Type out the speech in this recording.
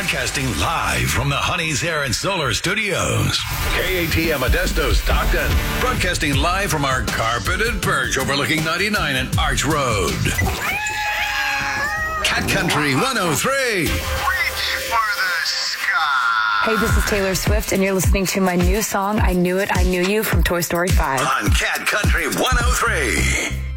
Broadcasting live from the Honey's Air and Solar Studios. KATM Modesto, Stockton. Broadcasting live from our carpeted perch overlooking 99 and Arch Road. Cat Country 103. Reach for the sky. Hey, this is Taylor Swift, and you're listening to my new song, I Knew It, I Knew You, from Toy Story 5. On Cat Country 103.